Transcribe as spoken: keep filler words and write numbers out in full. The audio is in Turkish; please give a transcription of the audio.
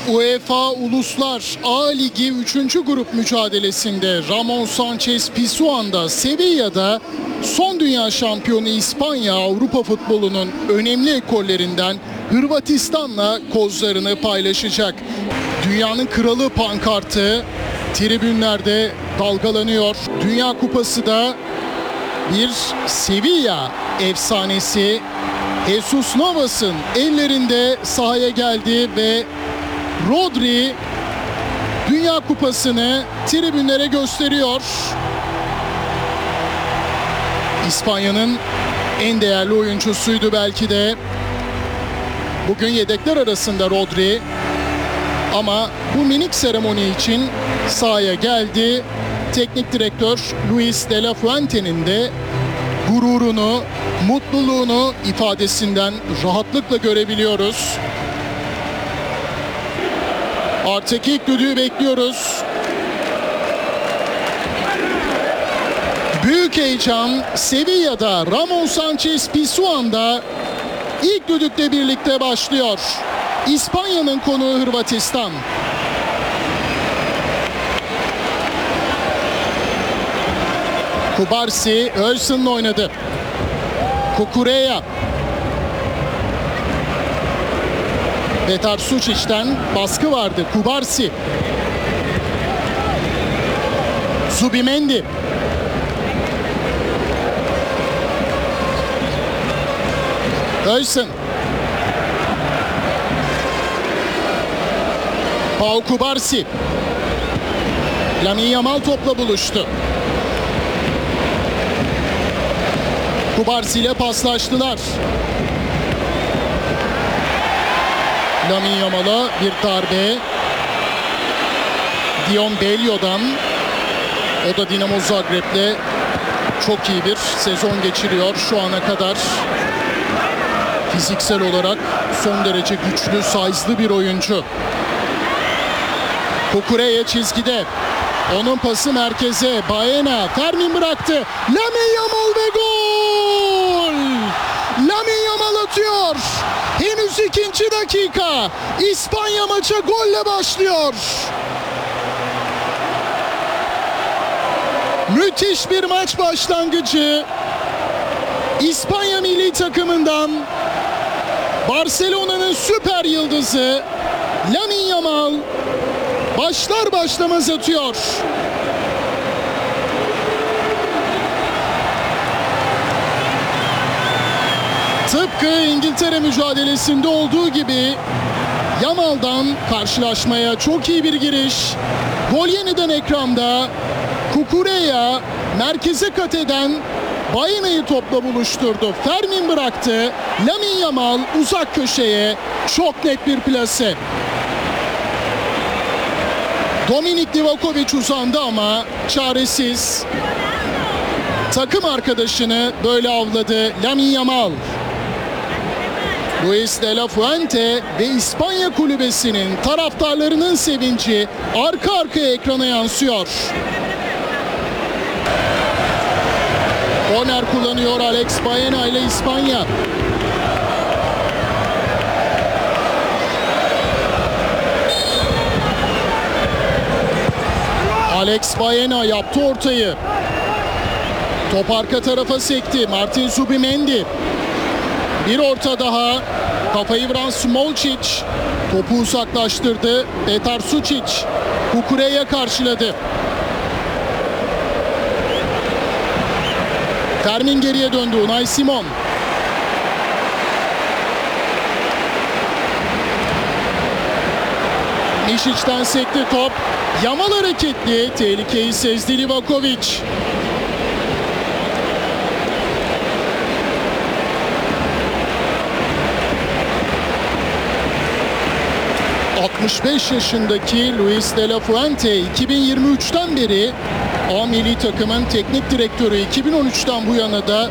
UEFA Uluslar A Ligi üçüncü grup mücadelesinde Ramon Sanchez Pizjuan'da Sevilla'da son dünya şampiyonu İspanya Avrupa futbolunun önemli ekollerinden Hırvatistan'la kozlarını paylaşacak. Dünyanın kralı pankartı tribünlerde dalgalanıyor. Dünya Kupası da bir Sevilla efsanesi Jesus Navas'ın ellerinde sahaya geldi ve Rodri Dünya Kupası'nı tribünlere gösteriyor. İspanya'nın en değerli oyuncusuydu belki de. Bugün yedekler arasında Rodri. Ama bu minik seremoni için sahaya geldi. Teknik direktör Luis de la Fuente'nin de gururunu, mutluluğunu ifadesinden rahatlıkla görebiliyoruz. Artık ilk düdüğü bekliyoruz. Büyük heyecan Sevilla'da, Ramon Sanchez Pizjuan'da ilk düdükle birlikte başlıyor. İspanya'nın konuğu Hırvatistan. Kubarsi Özsın'la oynadı. Kukureya. Petar Sučic'ten baskı vardı. Kubarsi. Zubimendi. Özsın. Pau Kubarsi. Lamine Yamal topla buluştu. Kubarsi ile paslaştılar. Lamine Yamal'a bir darbe. Dion Belio'dan. O da Dinamo Zagreb'le çok iyi bir sezon geçiriyor şu ana kadar. Fiziksel olarak son derece güçlü, size'lı bir oyuncu. Kukureya çizgide. Onun pası merkeze. Baena. Fermin bıraktı. Lamine Yamal ve gol! Lamine Yamal atıyor. Henüz ikinci dakika. İspanya maça golle başlıyor. Müthiş bir maç başlangıcı. İspanya milli takımından Barcelona'nın süper yıldızı Lamine Yamal başlar başlamaz atıyor. Tıpkı İngiltere mücadelesinde olduğu gibi Yamal'dan karşılaşmaya çok iyi bir giriş. Gol yeniden ekranda. Kukureya merkeze kat eden Baena'yı topla buluşturdu. Fermin bıraktı. Lamine Yamal uzak köşeye. Çok net bir plase. Dominik Livakovic uzandı ama çaresiz. Takım arkadaşını böyle avladı Lamine Yamal. Luis de la Fuente ve İspanya kulübesinin taraftarlarının sevinci arka arkaya ekrana yansıyor. Korner kullanıyor Alex Baena ile İspanya. Alex Baena yaptı ortayı. Top arka tarafa sekti. Martin Zubimendi. Bir orta daha. Kafayı vuran Smolcic. Topu uzaklaştırdı. Petar Sučić. Kukureya karşıladı. Fermin geriye döndü. Unai Simon. Mišić'ten sekti top. Yamal hareketli. Tehlikeyi sezdi Livakovic. altmış beş yaşındaki Luis de la Fuente iki bin yirmi üçten beri A milli takımın teknik direktörü, iki bin on üçten bu yana da